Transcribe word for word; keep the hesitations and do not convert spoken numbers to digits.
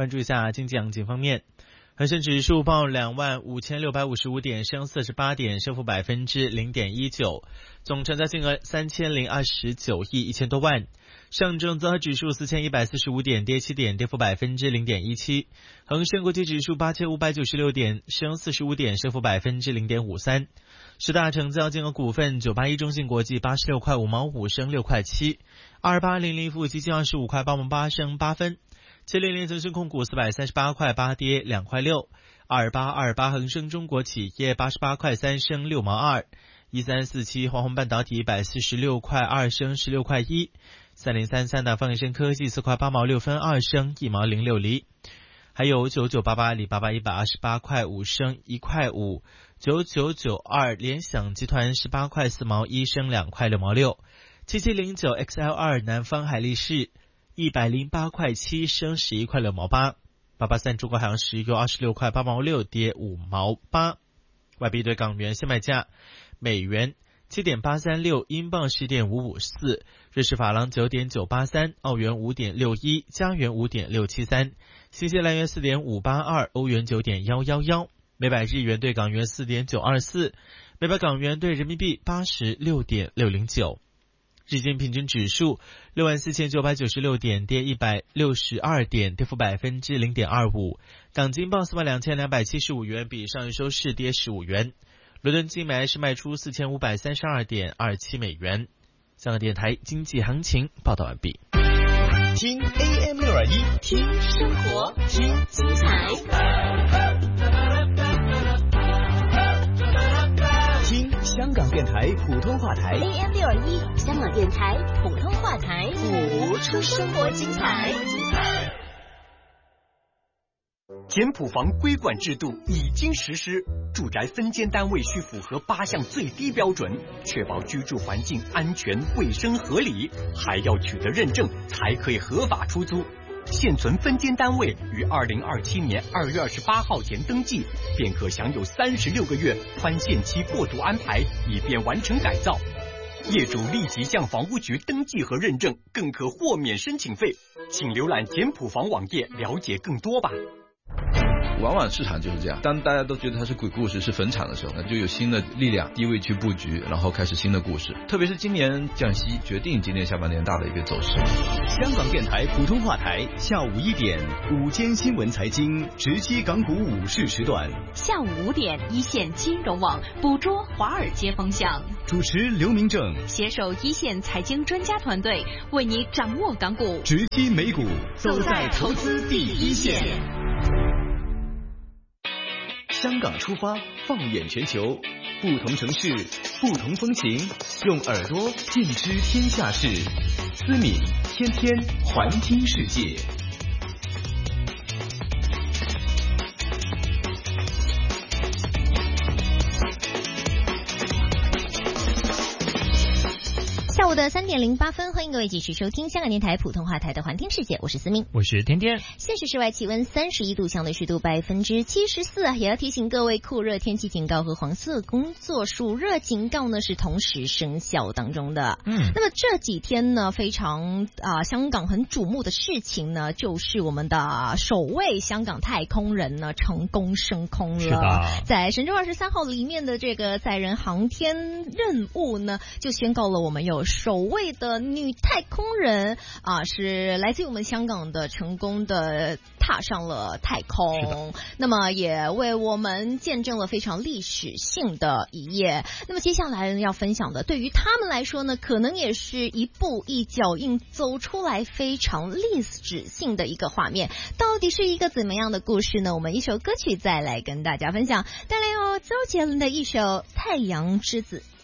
关注一下经济行情方面，恒生指数报两万五千六百五十五点，升四十八点，升幅百分之零点一九，总成交金额三千零二十九亿一千多万。上证综合指数四千一百四十五点，跌七点，跌幅百分之零点一七。恒生国际指数八千五百九十六点，升四十五点，升幅百分之零点五三。十大成交金额股份：九八一中信国际八十六块五毛五，升六块七；二八零零富基金二十五块八毛八，升八分；七零零腾讯控股四百三十八块八，跌两块六；二八二八恒生中国企业八十八块三，升六毛二；一三四七华虹半导体一百四十六块二，升十六块一；三零三三的方生科技四块八毛六分二，升一毛零六厘。还有九九八八阿里巴巴一百二十八块五，升一块五；九九九二联想集团十八块四毛一，升两块六毛六；七七零九 X L 二南方海力士一百零八块七，升十一块六毛八；八八三中国海洋石油二十六块八毛六，跌五毛八。外币对港元现卖价：美元七点八三六，英镑十点五五四，瑞士法郎九点九八三，澳元五点六一，加元五点六七三，新西兰元四点五八二，欧元九点一一一，每百日元对港元四点九二四，每百港元对人民币八十六点六零九。日经平均指数六万四千九百九十六点，跌一百六十二点，跌幅百分之零点二五。港金报四万两千两百七十五元，比上一收市跌十五元。伦敦金买是卖出四千五百三十二点二七美元。香港电台经济行情报道完毕。 听 A M 六二一，听生活，听精彩，听香港电台普通话台 A M 六二一，香港电台普通话台， 谱出生活精彩。 简谱房规管制度已经实施，住宅分间单位需符合八项最低标准，确保居住环境安全、卫生、合理，还要取得认证才可以合法出租。现存分间单位于二零二七年二月二十八号前登记，便可享有三十六个月宽限期过渡安排，以便完成改造。业主立即向房屋局登记和认证，更可豁免申请费。请浏览简谱房网页了解更多吧。 往往市场就是这样，当大家都觉得它是鬼故事是坟场的时候，那就有新的力量低位去布局，然后开始新的故事。特别是今年降息决定今年下半年大的一个走势。 香港电台普通话台下午一点午间新闻财经直击港股午市时段， 下午五点一线金融网捕捉华尔街风向， 主持刘明正携手一线财经专家团队为你掌握港股直击美股，走在投资第一线。香港出发，放眼全球，不同城市，不同风情，用耳朵尽知天下事。思敏天天环听世界。 下午的三点零八分，欢迎各位继续收听香港电台普通话台的环听世界，我是思明， 我是天天。 现时室外气温三十一度，相对湿度百分之七十四啊，也要提醒各位，酷热天气警告和黄色工作暑热警告呢是同时生效当中的。嗯，那么这几天呢，非常啊、呃，香港很瞩目的事情呢，就是我们的首位香港太空人呢成功升空了。 是的， 在神舟二十三号里面的这个载人航天任务呢，就宣告了我们有首位的女太空人啊，是来自于我们香港的，成功的踏上了太空，那么也为我们见证了非常历史性的一页。那么接下来要分享的，对于他们来说呢，可能也是一步一脚印走出来非常历史性的一个画面。到底是一个怎么样的故事呢？我们一首歌曲再来跟大家分享，带来由周杰伦的一首《太阳之子》。